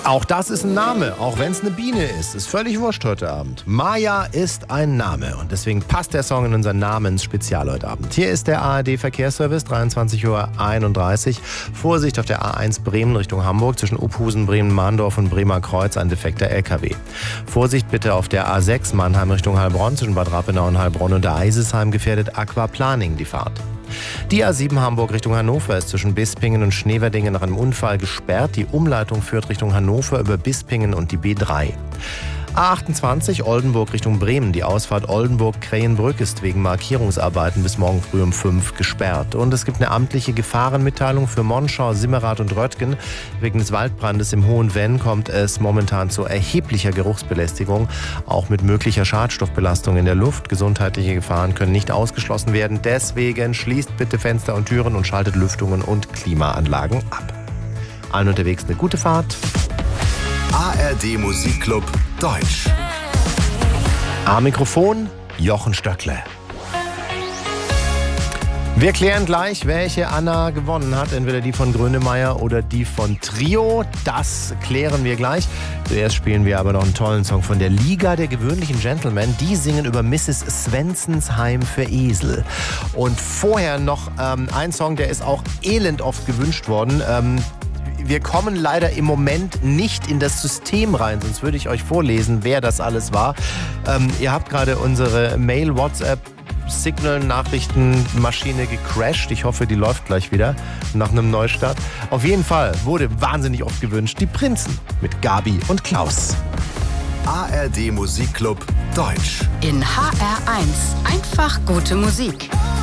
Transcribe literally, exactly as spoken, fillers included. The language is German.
Auch das ist ein Name, auch wenn es eine Biene ist. Ist völlig wurscht heute Abend. Maja ist ein Name und deswegen passt der Song in unser Namensspezial heute Abend. Hier ist der A R D-Verkehrsservice, dreiundzwanzig Uhr einunddreißig. Vorsicht auf der A eins Bremen Richtung Hamburg zwischen Uphusen, Bremen-Mahndorf und Bremer Kreuz, ein defekter L K W. Vorsicht bitte auf der A sechs Mannheim Richtung Heilbronn zwischen Bad Rappenau und Heilbronn und der Eisesheim gefährdet Aquaplaning die Fahrt. Die A sieben Hamburg Richtung Hannover ist zwischen Bispingen und Schneverdingen nach einem Unfall gesperrt. Die Umleitung führt Richtung Hannover über Bispingen und die B drei. A achtundzwanzig Oldenburg Richtung Bremen. Die Ausfahrt Oldenburg-Krähenbrück ist wegen Markierungsarbeiten bis morgen früh um fünf gesperrt. Und es gibt eine amtliche Gefahrenmitteilung für Monschau, Simmerath und Röttgen. Wegen des Waldbrandes im Hohen Venn kommt es momentan zu erheblicher Geruchsbelästigung, auch mit möglicher Schadstoffbelastung in der Luft. Gesundheitliche Gefahren können nicht ausgeschlossen werden. Deswegen schließt bitte Fenster und Türen und schaltet Lüftungen und Klimaanlagen ab. Allen unterwegs eine gute Fahrt. A R D Musikclub Deutsch. Am Mikrofon Jochen Stöckle. Wir klären gleich, welche Anna gewonnen hat. Entweder die von Grönemeyer oder die von Trio. Das klären wir gleich. Zuerst spielen wir aber noch einen tollen Song von der Liga der gewöhnlichen Gentlemen. Die singen über Misses Svensens Heim für Esel. Und vorher noch ähm, ein Song, der ist auch elend oft gewünscht worden. Ähm, Wir kommen leider im Moment nicht in das System rein, sonst würde ich euch vorlesen, wer das alles war. Ähm, ihr habt gerade unsere Mail, WhatsApp, Signal-Nachrichtenmaschine gecrashed. Ich hoffe, die läuft gleich wieder nach einem Neustart. Auf jeden Fall wurde wahnsinnig oft gewünscht, die Prinzen mit Gabi und Klaus. A R D Musikclub Deutsch. In H R eins. Einfach gute Musik.